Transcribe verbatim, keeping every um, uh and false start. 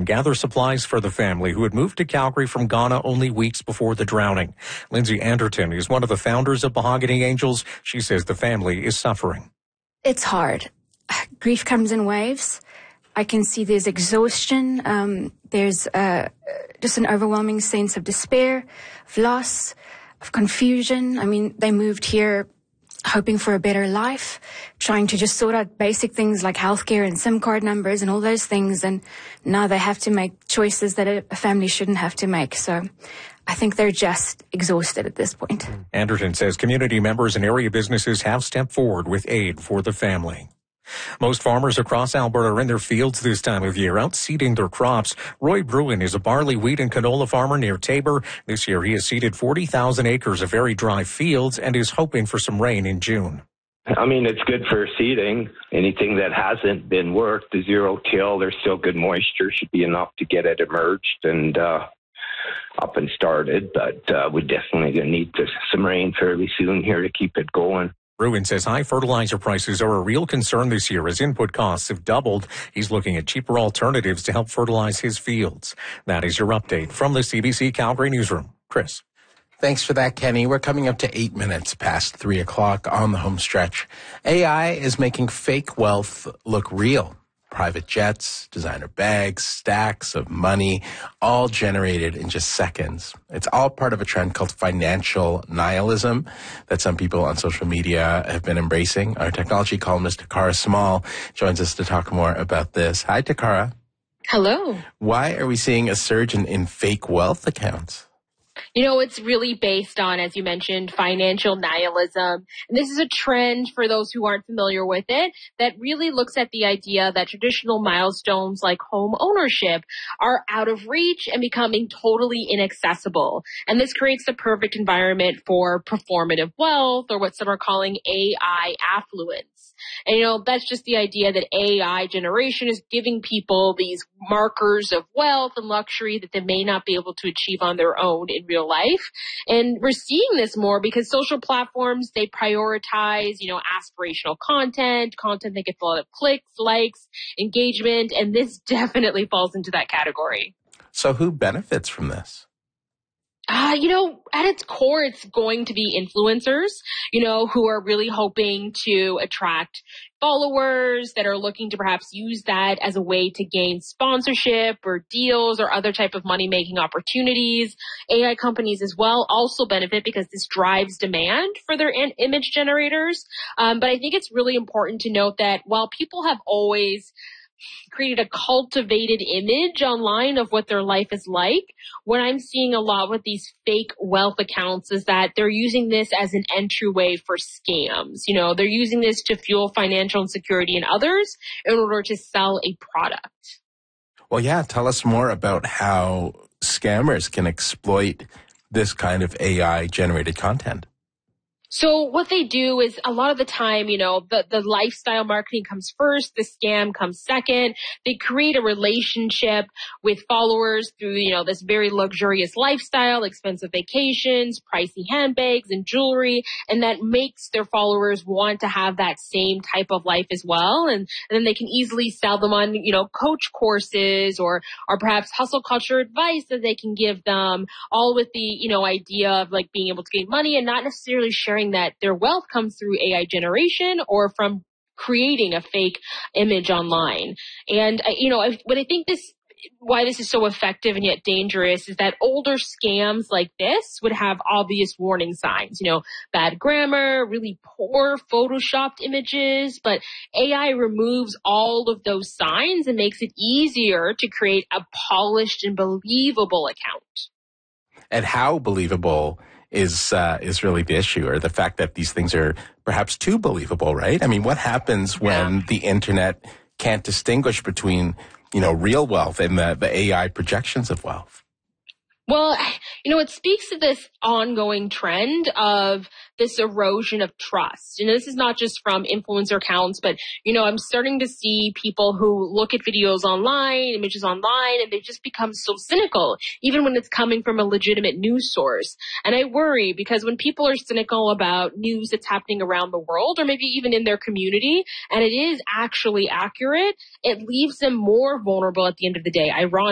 gather supplies for the family who had moved to Calgary from Ghana only weeks before the drowning. Lindsay Anderton is one of the founders of Mahogany Angels. She says the family is suffering. It's hard. Grief comes in waves. I can see there's exhaustion. Um, there's uh, just an overwhelming sense of despair, of loss, of confusion. I mean, they moved here hoping for a better life, trying to just sort out basic things like healthcare and SIM card numbers and all those things. And now they have to make choices that a family shouldn't have to make. So I think they're just exhausted at this point. Anderton says community members and area businesses have stepped forward with aid for the family. Most farmers across Alberta are in their fields this time of year, out seeding their crops. Roy Bruin is a barley, wheat, and canola farmer near Taber. This year, he has seeded forty thousand acres of very dry fields and is hoping for some rain in June. I mean, it's good for seeding. Anything that hasn't been worked, the zero till, there's still good moisture, should be enough to get it emerged and uh, up and started. But uh, we're definitely going to need to, some rain fairly soon here to keep it going. Bruin says high fertilizer prices are a real concern this year as input costs have doubled. He's looking at cheaper alternatives to help fertilize his fields. That is your update from the C B C Calgary Newsroom. Chris. Thanks for that, Kenny. We're coming up to eight minutes past three o'clock on the home stretch. A I is making fake wealth look real. Private jets, designer bags, stacks of money, all generated in just seconds. It's all part of a trend called financial nihilism that some people on social media have been embracing. Our technology columnist, Takara Small, joins us to talk more about this. Hi, Takara. Hello. Why are we seeing a surge in, in fake wealth accounts? You know, it's really based on, as you mentioned, financial nihilism. And this is a trend, for those who aren't familiar with it, that really looks at the idea that traditional milestones like home ownership are out of reach and becoming totally inaccessible. And this creates the perfect environment for performative wealth, or what some are calling A I affluence. And, you know, that's just the idea that A I generation is giving people these markers of wealth and luxury that they may not be able to achieve on their own in real life. And we're seeing this more because social platforms, they prioritize, you know, aspirational content, content that gets a lot of clicks, likes, engagement, and this definitely falls into that category. So who benefits from this? Uh, you know, at its core, it's going to be influencers, you know, who are really hoping to attract followers that are looking to perhaps use that as a way to gain sponsorship or deals or other type of money-making opportunities. A I companies as well also benefit because this drives demand for their in- image generators. Um, but I think it's really important to note that while people have always created a cultivated image online of what their life is like, what I'm seeing a lot with these fake wealth accounts is that they're using this as an entryway for scams. You know, they're using this to fuel financial insecurity in others in order to sell a product. Well, yeah, tell us more about how scammers can exploit this kind of A I-generated content. So what they do is a lot of the time, you know, the, the lifestyle marketing comes first, the scam comes second. They create a relationship with followers through, you know, this very luxurious lifestyle, expensive vacations, pricey handbags and jewelry, and that makes their followers want to have that same type of life as well. And, and then they can easily sell them on, you know, coach courses or, or perhaps hustle culture advice that they can give them, all with the, you know, idea of like being able to gain money and not necessarily sharing that their wealth comes through A I generation or from creating a fake image online. And, uh, you know, I, what I think this, why this is so effective and yet dangerous is that older scams like this would have obvious warning signs, you know, bad grammar, really poor photoshopped images, but A I removes all of those signs and makes it easier to create a polished and believable account. And how believable is uh, is really the issue, or the fact that these things are perhaps too believable, right? I mean, what happens when yeah. the internet can't distinguish between, you know, real wealth and the, the A I projections of wealth? Well, you know, it speaks to this ongoing trend of this erosion of trust. And this is not just from influencer accounts, but, you know, I'm starting to see people who look at videos online, images online, and they just become so cynical, even when it's coming from a legitimate news source. And I worry because when people are cynical about news that's happening around the world, or maybe even in their community, and it is actually accurate, it leaves them more vulnerable at the end of the day. Ironically,